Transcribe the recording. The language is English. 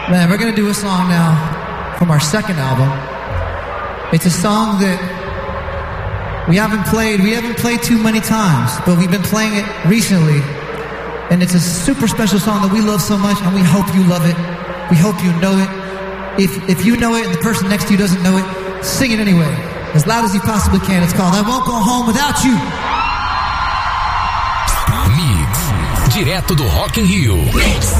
Man, we're gonna do a song now from our second album. It's a song that we haven't played too many times, but we've been playing it recently. And it's a super special song that we love so much, and we hope you love it. We hope you know it. If you know it and the person next to you doesn't know it, sing it anyway, as loud as you possibly can. It's called I Won't Go Home Without You. Mix, direto do Rock in Rio.